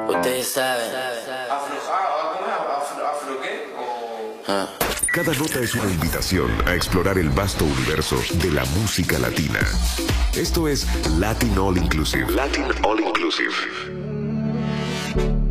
Ustedes saben. ¿Afro qué? Cada nota es una invitación a explorar el vasto universo de la música latina. Esto es Latin All Inclusive. Latin All Inclusive.